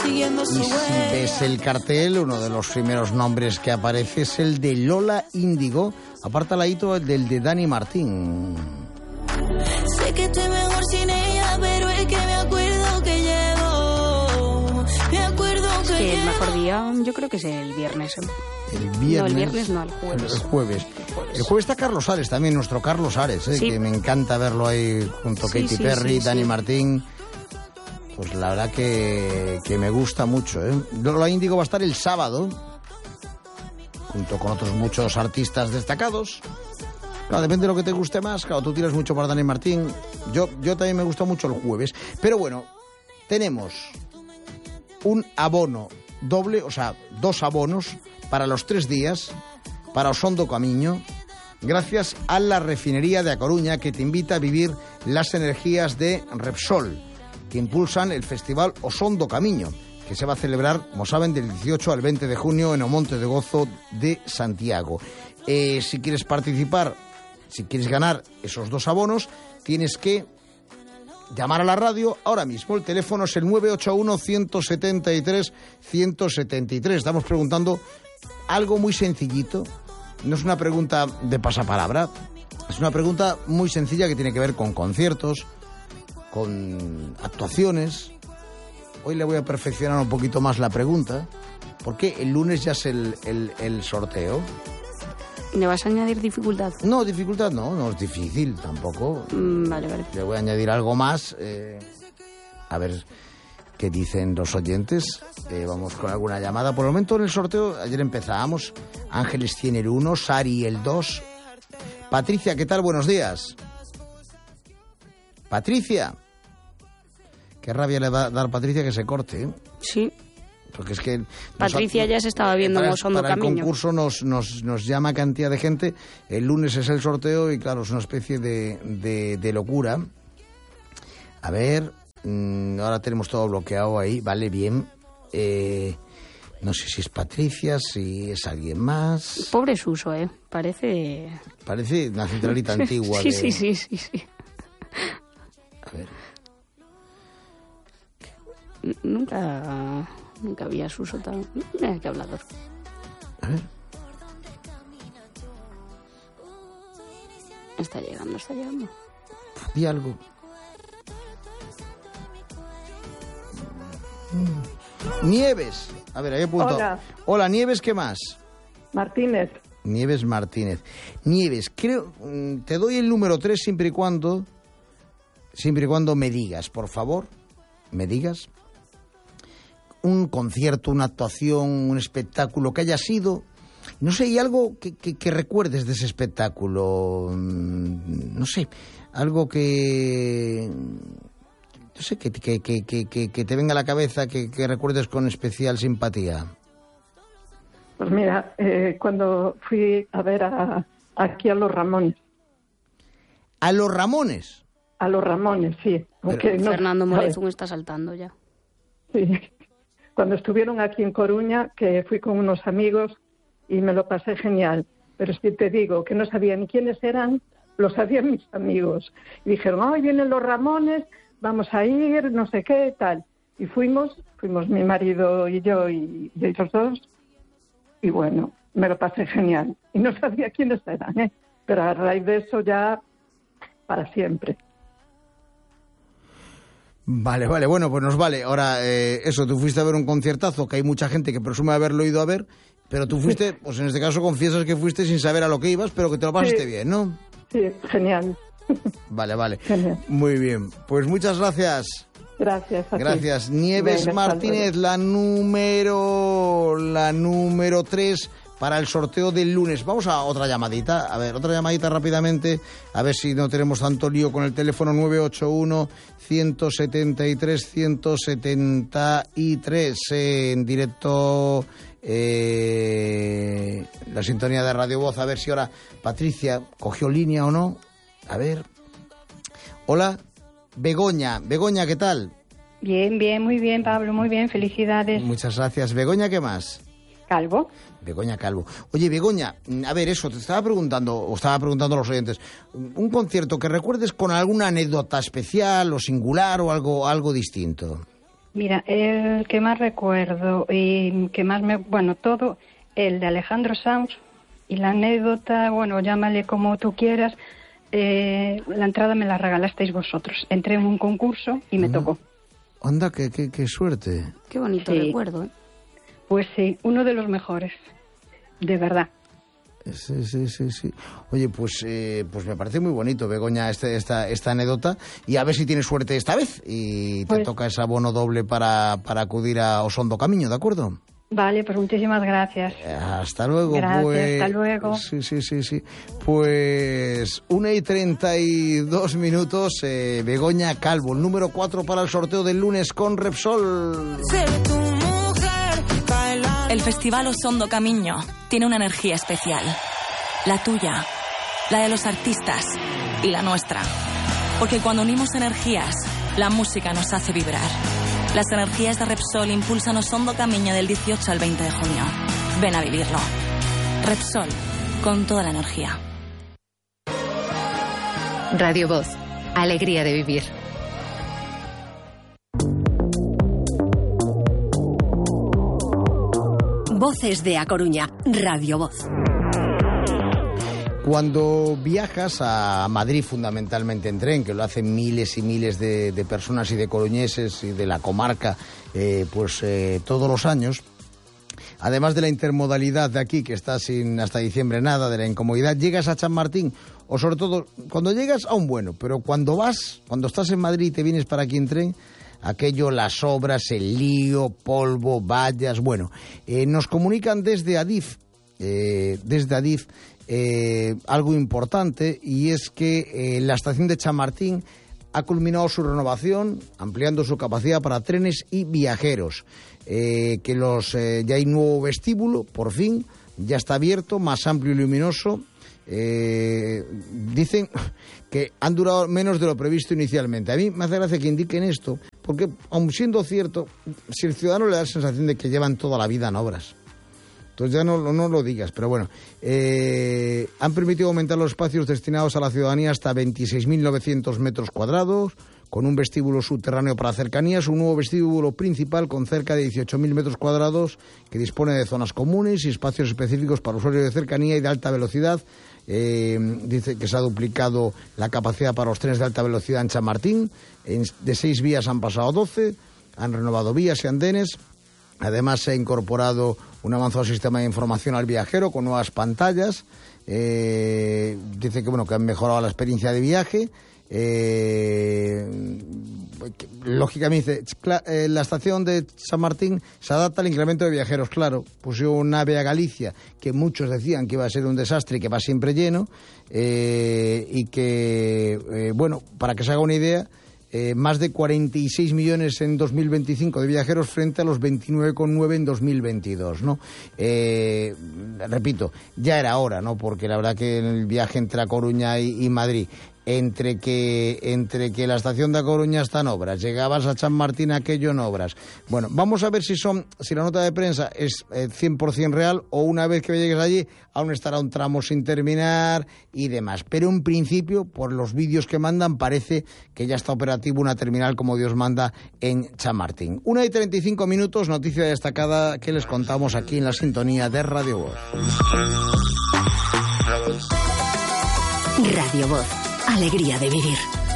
siguiendo su Y si ves el cartel, uno de los primeros nombres que aparece es el de Lola Índigo. Aparte al ladito el del de Dani Martín. Sé que estoy mejor sin ella, pero es que me acuerdo que llevo. Me acuerdo que Sí, el llevo. mejor día yo creo que es el viernes. El No, viernes. el viernes no, el jueves. El jueves. El jueves. El jueves está Carlos Ares también, nuestro Carlos Ares, Sí. que me encanta verlo ahí junto a Sí, Katy sí, Perry, sí, Dani sí. Martín. Pues la verdad que me gusta mucho. Lola Índigo va a estar el sábado, junto con otros muchos artistas destacados. Claro, depende de lo que te guste más. Claro, tú tiras mucho para Dani Martín. Yo también me gusta mucho el jueves. Pero bueno, tenemos un abono doble, o sea, 2 abonos para los 3 días, para Osondo Camiño, gracias a la refinería de A Coruña, que te invita a vivir las energías de Repsol, que impulsan el festival Osondo Camiño, que se va a celebrar, como saben, del 18 al 20 de junio en Omonte de Gozo de Santiago. Si quieres participar, si quieres ganar esos 2 abonos, tienes que llamar a la radio ahora mismo. El teléfono es el 981-173-173. Estamos preguntando algo muy sencillito. No es una pregunta de pasapalabra. Es una pregunta muy sencilla que tiene que ver con conciertos, con actuaciones. Hoy le voy a perfeccionar un poquito más la pregunta, porque el lunes ya es el sorteo. ¿Le vas a añadir dificultad? No, dificultad no es difícil tampoco. Vale. Le voy a añadir algo más, a ver qué dicen los oyentes. Vamos con alguna llamada. Por el momento en el sorteo, ayer empezábamos. Ángeles tiene el 1, Sari el 2. Patricia, ¿qué tal? Buenos días. Patricia. Qué rabia le va a dar Patricia que se corte, ¿eh? Sí. Porque es que Patricia ya se estaba viendo en Osondo para Camiño. el concurso nos llama cantidad de gente. El lunes es el sorteo y claro, es una especie de locura. A ver, ahora tenemos todo bloqueado ahí, vale, bien. No sé si es Patricia, si es alguien más. Pobre Suso, parece Parece una centralita antigua. Sí, de... sí. A ver. Nunca había Suso tan... Mira qué hablador. A ver. Está llegando. Di algo. Nieves. A ver, ahí apunto. Hola, Nieves, ¿qué más? Martínez. Nieves Martínez. Nieves, creo, te doy el número 3 siempre y cuando me digas, por favor, me digas un concierto, una actuación, un espectáculo que haya sido, no sé, y algo que recuerdes de ese espectáculo, no sé, algo que... No sé, que te venga a la cabeza, que recuerdes con especial simpatía. Pues mira, cuando fui a ver aquí a los Ramones. ¿A los Ramones? A los Ramones, sí. Porque no, Fernando Morezún está saltando ya. Sí. Cuando estuvieron aquí en Coruña, que fui con unos amigos y me lo pasé genial. Pero si te digo que no sabía ni quiénes eran, lo sabían mis amigos. Y dijeron, ¡ay, vienen los Ramones! Vamos a ir, no sé qué, tal. Y fuimos mi marido y yo y ellos dos. Y bueno, me lo pasé genial. Y no sabía quiénes eran, ¿eh? Pero a raíz de eso ya para siempre. Vale, bueno, pues nos vale. Ahora, eso, tú fuiste a ver un conciertazo, que hay mucha gente que presume haberlo ido a ver, pero tú fuiste, pues en este caso confiesas que fuiste sin saber a lo que ibas, pero que te lo pasaste bien, ¿no? Sí, genial. Vale. Genial. Muy bien. Pues muchas gracias. Gracias a ti. Gracias. Nieves Venga, Martínez, la número 3 para el sorteo del lunes. Vamos a otra llamadita. A ver, otra llamadita rápidamente. A ver si no tenemos tanto lío con el teléfono 981-173-173 en directo. La sintonía de Radio Voz, a ver si ahora Patricia cogió línea o no. A ver. Hola, Begoña, ¿qué tal? Bien, muy bien, Pablo, muy bien, felicidades. Muchas gracias. Begoña, ¿qué más? Calvo. Begoña Calvo. Oye, Begoña, a ver, eso, te estaba preguntando a los oyentes, un concierto que recuerdes con alguna anécdota especial o singular o algo distinto. Mira, el que más recuerdo y que más todo, el de Alejandro Sanz, y la anécdota, llámale como tú quieras, la entrada me la regalasteis vosotros. Entré en un concurso y me tocó. Anda, qué suerte. Qué bonito recuerdo, ¿eh? Pues sí, uno de los mejores, de verdad. Sí. Oye, pues me parece muy bonito, Begoña, esta anécdota, y a ver si tienes suerte esta vez y te toca ese abono doble para acudir a Osondo Camiño, ¿de acuerdo? Vale, pues muchísimas gracias. Hasta luego. Gracias, hasta luego. Sí. Pues 1:32, Begoña Calvo, el número 4 para el sorteo del lunes con Repsol. El Festival Osondo Camiño tiene una energía especial. La tuya, la de los artistas y la nuestra. Porque cuando unimos energías, la música nos hace vibrar. Las energías de Repsol impulsan Osondo Camiño del 18 al 20 de junio. Ven a vivirlo. Repsol, con toda la energía. Radio Voz, alegría de vivir. Voces de A Coruña, Radio Voz. Cuando viajas a Madrid fundamentalmente en tren, que lo hacen miles y miles de personas y de coruñeses y de la comarca, todos los años, además de la intermodalidad de aquí, que está sin hasta diciembre nada, de la incomodidad, llegas a Chamartín, o sobre todo, cuando llegas aún bueno, pero cuando estás en Madrid y te vienes para aquí en tren, aquello, las obras, el lío, polvo, vallas, nos comunican desde Adif, algo importante, y es que la estación de Chamartín ha culminado su renovación, ampliando su capacidad para trenes y viajeros. Ya hay nuevo vestíbulo, por fin, ya está abierto, más amplio y luminoso. Dicen que han durado menos de lo previsto inicialmente. A mí me hace gracia que indiquen esto, porque aun siendo cierto, si el ciudadano le da la sensación de que llevan toda la vida en obras, entonces ya no lo digas, pero han permitido aumentar los espacios destinados a la ciudadanía hasta 26.900 metros cuadrados, con un vestíbulo subterráneo para cercanías, un nuevo vestíbulo principal con cerca de 18.000 metros cuadrados que dispone de zonas comunes y espacios específicos para usuarios de cercanía y de alta velocidad. Dice que se ha duplicado la capacidad para los trenes de alta velocidad en Chamartín, de 6 vías han pasado a 12, han renovado vías y andenes. Además se ha incorporado un avanzado sistema de información al viajero con nuevas pantallas. Dice que han mejorado la experiencia de viaje. Lógicamente, la estación de San Martín se adapta al incremento de viajeros, claro. Pusieron un AVE a Galicia que muchos decían que iba a ser un desastre y que va siempre lleno, y que, para que se haga una idea, más de 46 millones en 2025 de viajeros frente a los 29,9 en 2022, ¿no? Repito, ya era hora, ¿no? Porque la verdad que el viaje entre A Coruña y Madrid, entre que la estación de A Coruña está en obras, llegabas a Chamartín, aquello en obras. Bueno, vamos a ver si la nota de prensa es 100% real, o una vez que llegues allí aún estará un tramo sin terminar y demás. Pero en principio, por los vídeos que mandan, parece que ya está operativo una terminal como Dios manda en Chamartín. 1:35, noticia destacada que les contamos aquí en la sintonía de Radio Voz. Radio Voz, alegría de vivir.